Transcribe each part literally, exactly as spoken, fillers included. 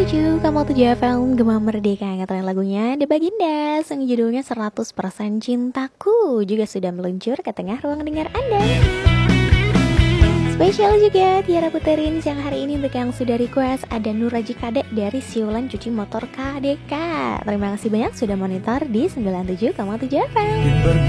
tujuh koma tujuh F M Gema Merdeka. Ngetrend lagunya The Baginda, yang judulnya seratus persen Cintaku, juga sudah meluncur ke tengah ruang dengar Anda. Spesial juga Tiara puterin siang hari ini untuk yang sudah request. Ada Nuraji Kadek dari Siulan Cuci Motor K D K. Terima kasih banyak sudah monitor di sembilan puluh tujuh koma tujuh F M.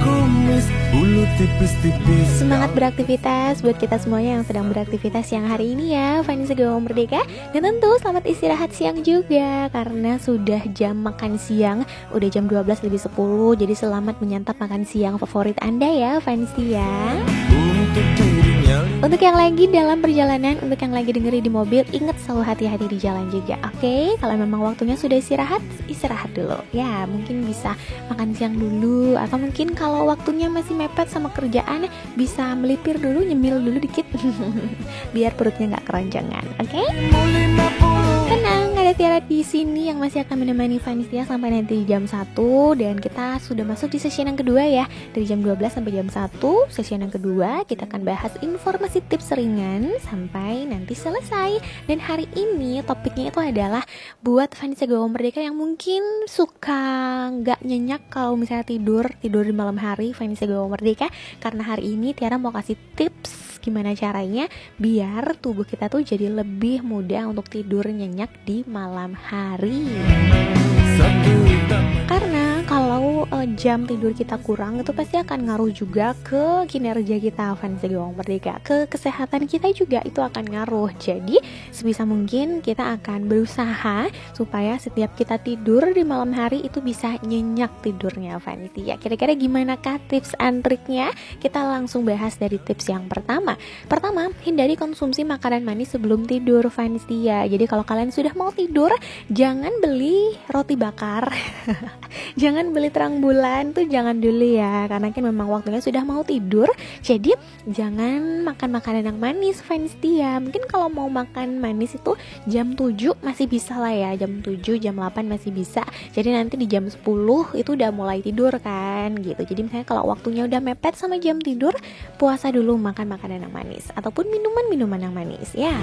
Semangat beraktivitas buat kita semuanya yang sedang beraktivitas siang hari ini ya, Vanessa Gema Merdeka. Dan tentu selamat istirahat siang juga, karena sudah jam makan siang, udah jam dua belas lebih sepuluh. Jadi selamat menyantap makan siang favorit Anda ya, Vanessa ya. Untuk yang lagi dalam perjalanan, untuk yang lagi dengerin di mobil, ingat selalu hati-hati di jalan juga, oke? Okay? Kalau memang waktunya sudah istirahat, istirahat dulu. Ya, mungkin bisa makan siang dulu, atau mungkin kalau waktunya masih mepet sama kerjaan, bisa melipir dulu, nyemil dulu dikit, biar perutnya nggak keroncongan, oke? Okay? Tenang, ada Tiara di sini yang masih akan menemani Vanessa sampai nanti jam satu, dan kita sudah masuk di sesi yang kedua ya, dari jam dua belas sampai jam satu. Sesi yang kedua kita akan bahas informasi tips ringan sampai nanti selesai. Dan hari ini topiknya itu adalah buat Vanessa Gema Merdeka yang mungkin suka nggak nyenyak kalau misalnya tidur tidur di malam hari. Vanessa Gema Merdeka, karena hari ini Tiara mau kasih tips gimana caranya biar tubuh kita tuh jadi lebih mudah untuk tidur nyenyak di malam hari. Karena kalau uh, jam tidur kita kurang, itu pasti akan ngaruh juga ke kinerja kita, Vanessa Gema Merdeka, ke kesehatan kita juga itu akan ngaruh. Jadi sebisa mungkin kita akan berusaha supaya setiap kita tidur di malam hari itu bisa nyenyak tidurnya, Vanessa. Ya, kira-kira gimana kah tips and triknya? Kita langsung bahas dari tips yang pertama. Pertama, hindari konsumsi makanan manis sebelum tidur, Vanessa. Jadi kalau kalian sudah mau tidur, jangan beli roti bakar. Jangan beli terang bulan tuh, jangan dulu ya, karena kan memang waktunya sudah mau tidur. Jadi jangan makan makanan yang manis, fans dia. Mungkin kalau mau makan manis itu jam tujuh masih bisa lah ya, jam tujuh, jam delapan masih bisa. Jadi nanti di jam sepuluh itu udah mulai tidur kan gitu. Jadi misalnya kalau waktunya udah mepet sama jam tidur, puasa dulu makan makanan yang manis ataupun minuman-minuman yang manis ya.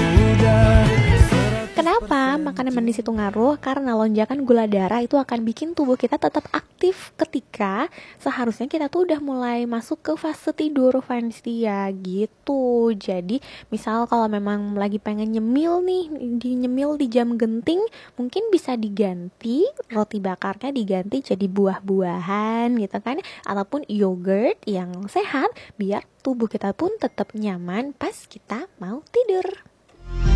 Kenapa makanan manis itu ngaruh? Karena lonjakan gula darah itu akan bikin tubuh kita tetap aktif ketika seharusnya kita tuh udah mulai masuk ke fase tidur, fans dia gitu. Jadi misal kalau memang lagi pengen nyemil nih, di nyemil di jam genting, mungkin bisa diganti roti bakarnya diganti jadi buah-buahan gitu kan, ataupun yogurt yang sehat biar tubuh kita pun tetap nyaman pas kita mau tidur.